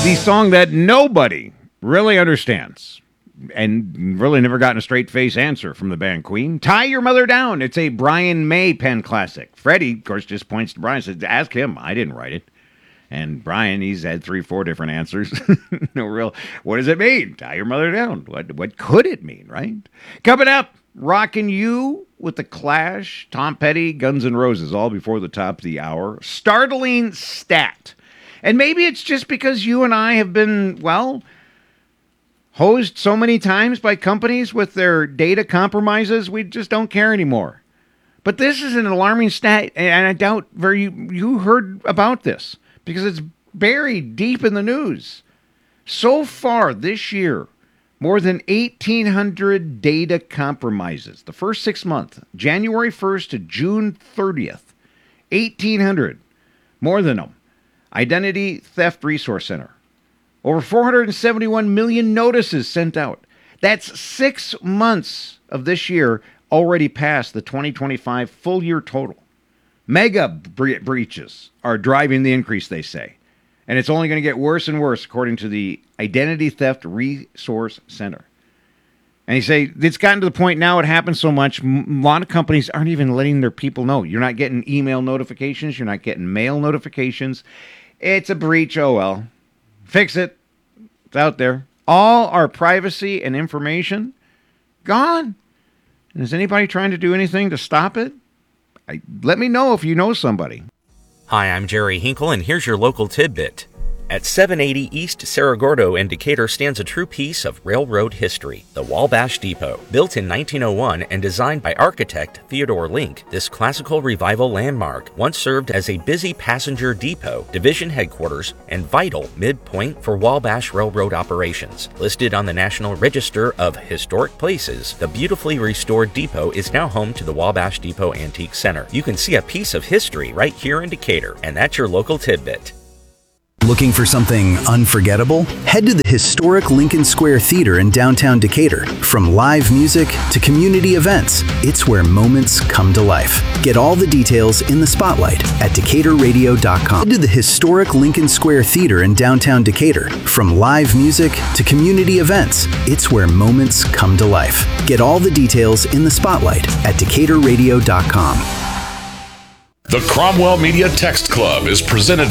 The song that nobody really understands and really never gotten a straight-face answer from the band Queen. Tie Your Mother Down. It's a Brian May pen classic. Freddie, of course, just points to Brian and says, ask him. I didn't write it. And Brian, he's had 3-4 different answers. No real, what does it mean? Tie your mother down. What could it mean, right? Coming up, rocking you with The Clash, Tom Petty, Guns N' Roses, all before the top of the hour. Startling stat. And maybe it's just because you and I have been, well, hosed so many times by companies with their data compromises, we just don't care anymore. But this is an alarming stat, and I doubt you heard about this because it's buried deep in the news. So far this year, more than 1,800 data compromises. The first 6 months, January 1st to June 30th, 1,800. More than them. Identity Theft Resource Center. Over 471 million notices sent out. That's 6 months of this year already past the 2025 full year total. Mega breaches are driving the increase, they say. And it's only going to get worse and worse, according to the Identity Theft Resource Center. And he say it's gotten to the point now it happens so much, a lot of companies aren't even letting their people know. You're not getting email notifications. You're not getting mail notifications. It's a breach. Oh, well. Fix it. It's out there. All our privacy and information gone. And is anybody trying to do anything to stop it? Let me know if you know somebody. Hi, I'm Jerry Hinkle, and here's your local tidbit. At 780 East Cerro Gordo in Decatur stands a true piece of railroad history, the Wabash Depot. Built in 1901 and designed by architect Theodore Link, this classical revival landmark once served as a busy passenger depot, division headquarters, and vital midpoint for Wabash Railroad operations. Listed on the National Register of Historic Places, the beautifully restored depot is now home to the Wabash Depot Antique Center. You can see a piece of history right here in Decatur, and that's your local tidbit. Looking for something unforgettable? Head to the historic Lincoln Square Theater in downtown Decatur. From live music to community events, it's where moments come to life. Get all the details in the spotlight at DecaturRadio.com. Head to the historic Lincoln Square Theater in downtown Decatur. From live music to community events, it's where moments come to life. Get all the details in the spotlight at DecaturRadio.com. The Cromwell Media Text Club is presented